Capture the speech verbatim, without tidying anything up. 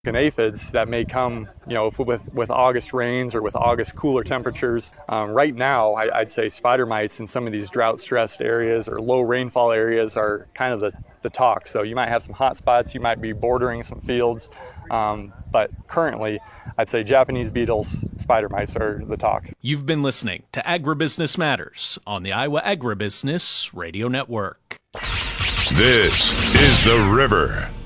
and aphids that may come, you know, if, with with August rains or with August cooler temperatures. Um, right now, I, I'd say spider mites in some of these drought-stressed areas or low rainfall areas are kind of the, the talk. So you might have some hot spots, you might be bordering some fields, um, but currently, I'd say Japanese beetles, spider mites are the talk. You've been listening to Agribusiness Matters on the Iowa Agribusiness Radio Network. This is The River.